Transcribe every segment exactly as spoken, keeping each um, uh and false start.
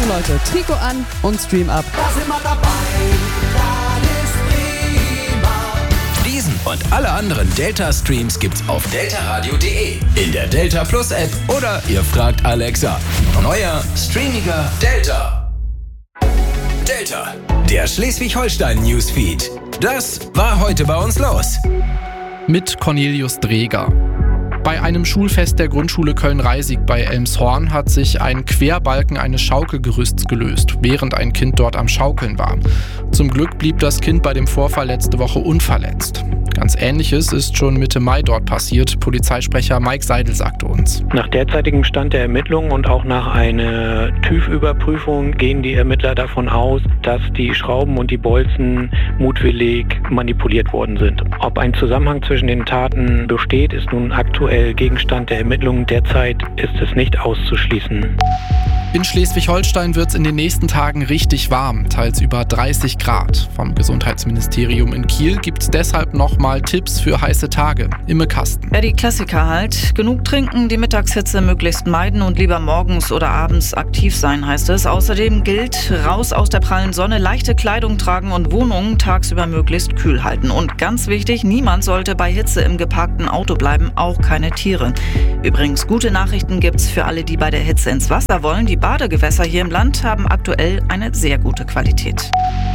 Leute, Trikot an und Stream ab. Da sind wir dabei, alles prima. Diesen und alle anderen Delta-Streams gibt's auf delta radio punkt de, in der Delta Plus App oder ihr fragt Alexa. Neuer, streamiger Delta. Delta, der Schleswig-Holstein-Newsfeed. Das war heute bei uns los. Mit Cornelius Dreger. Bei einem Schulfest der Grundschule Köln-Reisig bei Elmshorn hat sich ein Querbalken eines Schaukelgerüsts gelöst, während ein Kind dort am Schaukeln war. Zum Glück blieb das Kind bei dem Vorfall letzte Woche unverletzt. Ganz Ähnliches ist schon Mitte Mai dort passiert. Polizeisprecher Mike Seidel sagte uns. Nach derzeitigem Stand der Ermittlungen und auch nach einer TÜV-Überprüfung gehen die Ermittler davon aus, dass die Schrauben und die Bolzen mutwillig manipuliert worden sind. Ob ein Zusammenhang zwischen den Taten besteht, ist nun aktuell Gegenstand der Ermittlungen. Derzeit ist es nicht auszuschließen. In Schleswig-Holstein wird es in den nächsten Tagen richtig warm, teils über dreißig Grad. Vom Gesundheitsministerium in Kiel gibt es deshalb nochmal Tipps für heiße Tage. Imme Kasten. Ja, die Klassiker halt. Genug trinken, die Mittagshitze möglichst meiden und lieber morgens oder abends aktiv sein, heißt es. Außerdem gilt, raus aus der prallen Sonne, leichte Kleidung tragen und Wohnungen tagsüber möglichst kühl halten. Und ganz wichtig, niemand sollte bei Hitze im geparkten Auto bleiben, auch keine Tiere. Übrigens, gute Nachrichten gibt's für alle, die bei der Hitze ins Wasser wollen. Die Badegewässer hier im Land haben aktuell eine sehr gute Qualität.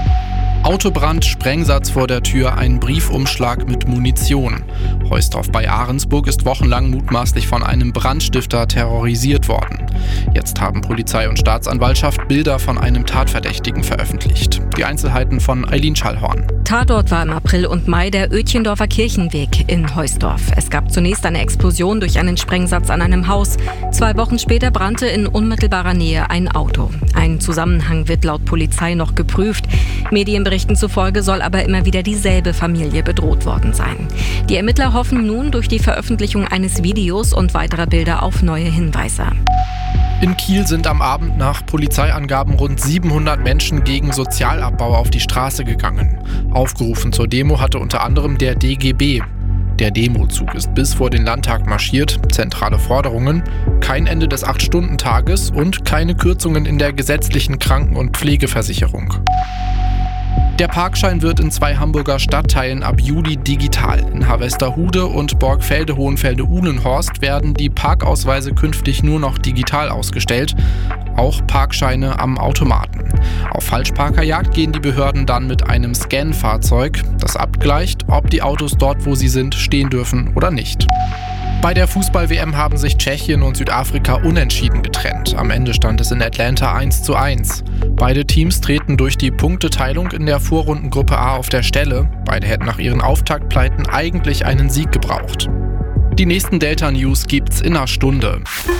Autobrand, Sprengsatz vor der Tür, ein Briefumschlag mit Munition. Heusdorf bei Ahrensburg ist wochenlang mutmaßlich von einem Brandstifter terrorisiert worden. Jetzt haben Polizei und Staatsanwaltschaft Bilder von einem Tatverdächtigen veröffentlicht. Die Einzelheiten von Eileen Schallhorn. Tatort war im April und Mai der Ötchendorfer Kirchenweg in Heusdorf. Es gab zunächst eine Explosion durch einen Sprengsatz an einem Haus. Zwei Wochen später brannte in unmittelbarer Nähe ein Auto. Ein Zusammenhang wird laut Polizei noch geprüft. Medienberichten zufolge soll aber immer wieder dieselbe Familie bedroht worden sein. Die Ermittler hoffen nun durch die Veröffentlichung eines Videos und weiterer Bilder auf neue Hinweise. In Kiel sind am Abend nach Polizeiangaben rund siebenhundert Menschen gegen Sozialabbau auf die Straße gegangen. Aufgerufen zur Demo hatte unter anderem der D G B. Der Demozug ist bis vor den Landtag marschiert. Zentrale Forderungen: kein Ende des acht-Stunden-Tages und keine Kürzungen in der gesetzlichen Kranken- und Pflegeversicherung. Der Parkschein wird in zwei Hamburger Stadtteilen ab Juli digital. In Harvesterhude und Borgfelde-Hohenfelde-Uhlenhorst werden die Parkausweise künftig nur noch digital ausgestellt. Auch Parkscheine am Automaten. Auf Falschparkerjagd gehen die Behörden dann mit einem Scan-Fahrzeug, das abgleicht, ob die Autos dort, wo sie sind, stehen dürfen oder nicht. Bei der Fußball-W M haben sich Tschechien und Südafrika unentschieden getrennt. Am Ende stand es in Atlanta eins zu eins. Beide Teams treten durch die Punkteteilung in der Vorrundengruppe A auf der Stelle. Beide hätten nach ihren Auftaktpleiten eigentlich einen Sieg gebraucht. Die nächsten Delta-News gibt's in einer Stunde.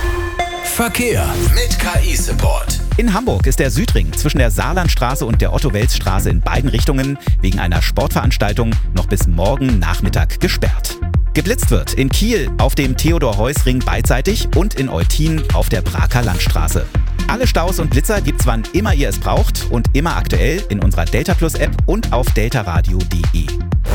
Verkehr mit K I-Support. In Hamburg ist der Südring zwischen der Saarlandstraße und der Otto-Wels-Straße in beiden Richtungen wegen einer Sportveranstaltung noch bis morgen Nachmittag gesperrt. Geblitzt wird in Kiel auf dem Theodor-Heuss-Ring beidseitig und in Eutin auf der Braker Landstraße. Alle Staus und Blitzer gibt's wann immer ihr es braucht und immer aktuell in unserer Delta Plus App und auf delta radio punkt de.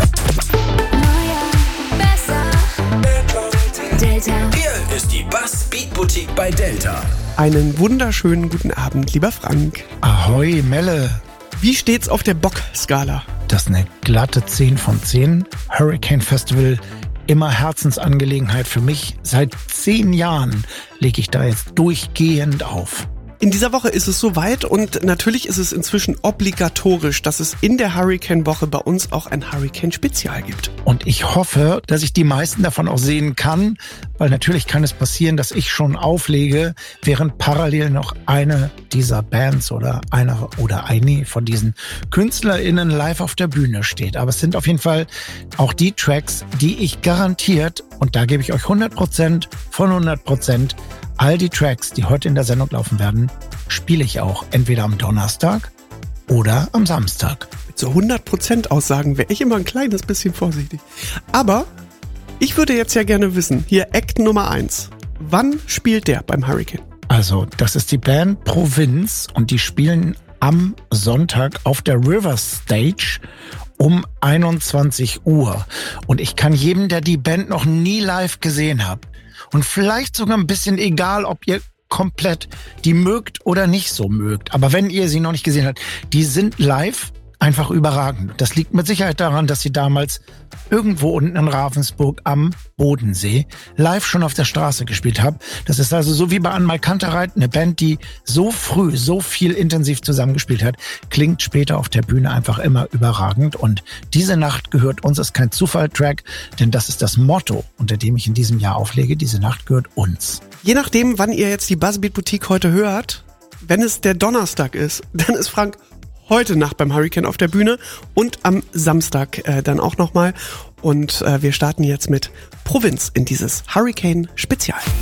Delta. Hier ist die Bass Beat Boutique bei Delta. Einen wunderschönen guten Abend, lieber Frank. Ahoi, Melle. Wie steht's auf der Bock-Skala? Das ist eine glatte zehn von zehn. Hurricane Festival, immer Herzensangelegenheit für mich. Seit zehn Jahren lege ich da jetzt durchgehend auf. In dieser Woche ist es soweit und natürlich ist es inzwischen obligatorisch, dass es in der Hurricane-Woche bei uns auch ein Hurricane-Spezial gibt. Und ich hoffe, dass ich die meisten davon auch sehen kann, weil natürlich kann es passieren, dass ich schon auflege, während parallel noch eine dieser Bands oder einer oder eine von diesen KünstlerInnen live auf der Bühne steht. Aber es sind auf jeden Fall auch die Tracks, die ich garantiert, und da gebe ich euch hundert Prozent von hundert Prozent, all die Tracks, die heute in der Sendung laufen werden, spiele ich auch entweder am Donnerstag oder am Samstag. Mit so hundert Prozent Aussagen wäre ich immer ein kleines bisschen vorsichtig. Aber ich würde jetzt ja gerne wissen, hier Act Nummer eins. Wann spielt der beim Hurricane? Also, das ist die Band Provinz und die spielen am Sonntag auf der River Stage um einundzwanzig Uhr. Und ich kann jedem, der die Band noch nie live gesehen hat, und vielleicht sogar ein bisschen egal, ob ihr komplett, die mögt oder nicht so mögt. Aber wenn ihr sie noch nicht gesehen habt, die sind live einfach überragend. Das liegt mit Sicherheit daran, dass sie damals irgendwo unten in Ravensburg am Bodensee live schon auf der Straße gespielt haben. Das ist also so wie bei Anmal Kantereit, eine Band, die so früh, so viel intensiv zusammengespielt hat, klingt später auf der Bühne einfach immer überragend. Und diese Nacht gehört uns, ist kein Zufall-Track, denn das ist das Motto, unter dem ich in diesem Jahr auflege. Diese Nacht gehört uns. Je nachdem, wann ihr jetzt die Buzzbeat Boutique heute hört, wenn es der Donnerstag ist, dann ist Frank heute Nacht beim Hurricane auf der Bühne und am Samstag äh, dann auch nochmal. Und äh, wir starten jetzt mit Provinz in dieses Hurricane-Spezial.